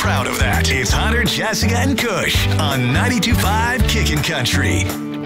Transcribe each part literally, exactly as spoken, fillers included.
proud of that. It's Hunter, Jessica, and Kush on ninety-two point five Kickin' Country.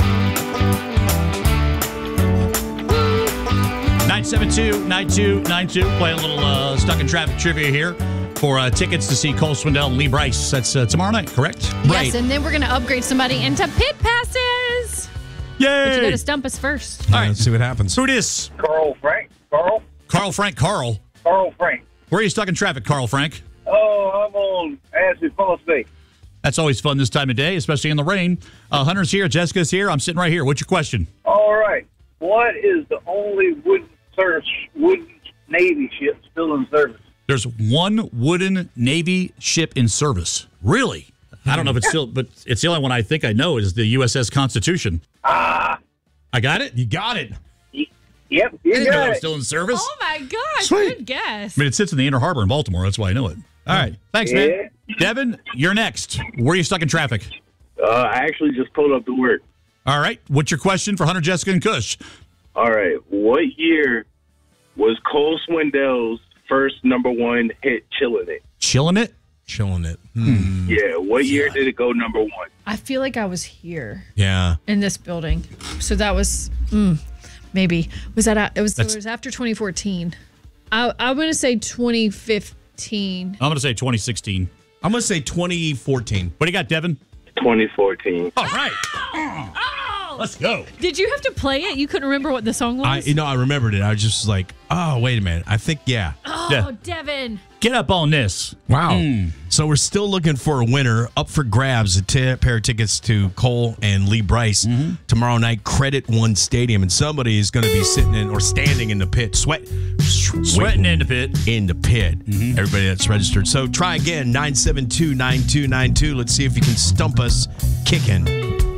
nine seven two, nine two nine two. Play a little uh, Stuck in Traffic trivia here for uh, tickets to see Cole Swindell and Lee Brice. That's uh, tomorrow night, correct? Yes, Right. and then we're going to upgrade somebody into pit passes. Yay! But you got to stump us first. All right, let's see what happens. Who it is? Carl Frank. Carl? Carl Frank. Carl. Carl Frank. Where are you stuck in traffic, Carl Frank? Oh, I'm on Ashley Falls Bay. That's always fun this time of day, especially in the rain. Uh, Hunter's here. Jessica's here. I'm sitting right here. What's your question? All right. What is the only wooden service, wooden Navy ship still in service? There's one wooden Navy ship in service. Really? I don't know if it's still, but it's the only one I think I know is the U S S Constitution. Ah. I got it? You got it. Yep. I You didn't know got it was it. still in service. Oh, my gosh. Sweet. Good guess. I mean, it sits in the Inner Harbor in Baltimore. That's why I know it. All right. Thanks, man. Yeah. Devin, you're next. Where are you stuck in traffic? Uh, I actually just pulled up to work. All right. What's your question for Hunter, Jessica, and Kush? All right. What year was Cole Swindell's first number one hit, Chillin' It? Chilling it? Chilling it. Hmm. Yeah. What year did it go number one? I feel like I was here Yeah. in this building. So that was, mm, maybe. Was that, a- it was, That's- it was after twenty fourteen. I, I'm going to say twenty fifteen. I'm going to say twenty sixteen. I'm going to say twenty fourteen. What do you got, Devin? twenty fourteen. All right. Oh! Let's go. Did you have to play it? You couldn't remember what the song was? I, you know, I remembered it. I was just like, oh, wait a minute. I think, yeah. oh, Yeah. Devin. Get up on this. Wow. So we're still looking for a winner. Up for grabs, a t- pair of tickets to Cole and Lee Brice tomorrow night, Credit One Stadium. And somebody is going to be sitting in or standing in the pit, sweat, Sweating in the pit. in the pit. Everybody that's registered. So try again, nine seven two, nine two nine two. Let's see if you can stump us kicking.